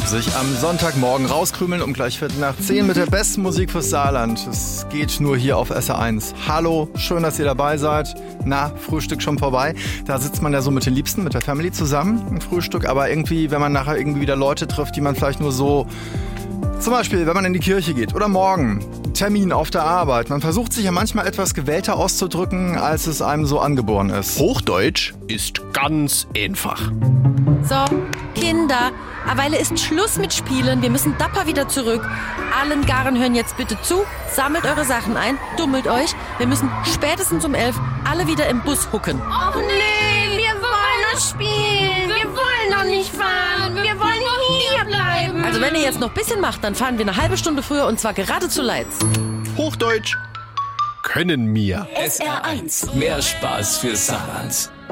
Sich am Sonntagmorgen rauskrümeln um gleich 9:15 mit der besten Musik fürs Saarland. Es geht nur hier auf SR1. Hallo, schön, dass ihr dabei seid. Na, Frühstück schon vorbei. Da sitzt man ja so mit den Liebsten, mit der Family zusammen im Frühstück. Aber irgendwie, wenn man nachher irgendwie wieder Leute trifft, die man vielleicht nur so... Zum Beispiel, wenn man in die Kirche geht oder morgen, Termin auf der Arbeit. Man versucht sich ja manchmal etwas gewählter auszudrücken, als es einem so angeboren ist. Hochdeutsch ist ganz einfach. So, Kinder, aweile ist Schluss mit Spielen. Wir müssen dapper wieder zurück. Allen Garen hören jetzt bitte zu. Sammelt eure Sachen ein, dummelt euch. Wir müssen spätestens um 11 alle wieder im Bus hucken. Och nee, wir wollen noch spielen. Wir wollen noch nicht fahren. Wir wollen hier bleiben. Also wenn ihr jetzt noch ein bisschen macht, dann fahren wir eine halbe Stunde früher und zwar gerade zu Leitz. Hochdeutsch können mir. SR1, mehr Spaß für Saarland.